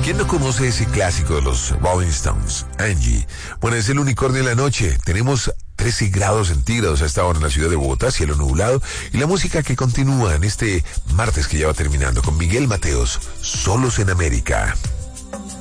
¿Quién no conoce ese clásico de los Rolling Stones? Angie. Bueno, es el unicornio de la noche. Tenemos 13 grados centígrados a esta hora en la ciudad de Bogotá, cielo nublado, y la música que continúa en este martes que ya va terminando con Miguel Mateos, Solos en América.